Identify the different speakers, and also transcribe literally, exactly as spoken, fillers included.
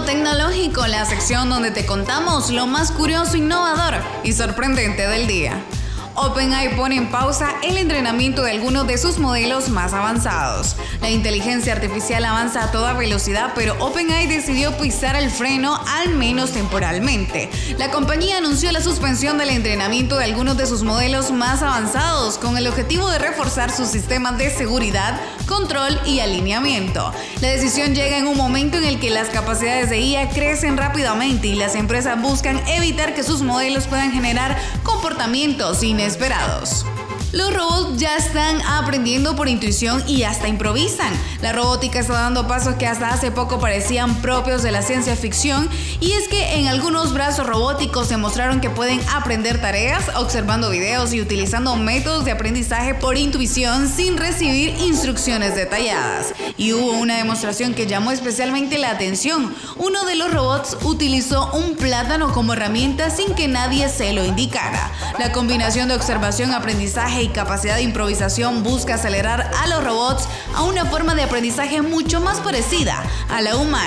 Speaker 1: Tecnológico, la sección donde te contamos lo más curioso, innovador y sorprendente del día. OpenAI pone en pausa el entrenamiento de algunos de sus modelos más avanzados. La inteligencia artificial avanza a toda velocidad, pero OpenAI decidió pisar el freno, al menos temporalmente. La compañía anunció la suspensión del entrenamiento de algunos de sus modelos más avanzados, con el objetivo de reforzar sus sistemas de seguridad, control y alineamiento. La decisión llega en un momento en el que las capacidades de I A crecen rápidamente y las empresas buscan evitar que sus modelos puedan generar comportamientos inesperados. Los robots ya están aprendiendo por intuición y hasta improvisan. La robótica está dando pasos que hasta hace poco parecían propios de la ciencia ficción, y es que en algunos brazos robóticos se mostraron que pueden aprender tareas observando videos y utilizando métodos de aprendizaje por intuición sin recibir instrucciones detalladas. Y hubo una demostración que llamó especialmente la atención. Uno de los robots utilizó un plátano como herramienta sin que nadie se lo indicara. La combinación de observación, aprendizaje y capacidad de improvisación busca acelerar a los robots a una forma de aprendizaje mucho más parecida a la humana.